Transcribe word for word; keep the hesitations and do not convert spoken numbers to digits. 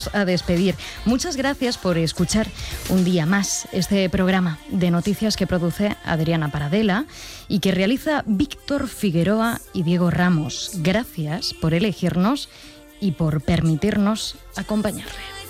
a despedir. Muchas gracias por escuchar un día más este programa de noticias que produce Adriana Paradela y que realiza Víctor Figueroa y Diego Ramos. Gracias por elegirnos y por permitirnos acompañarle.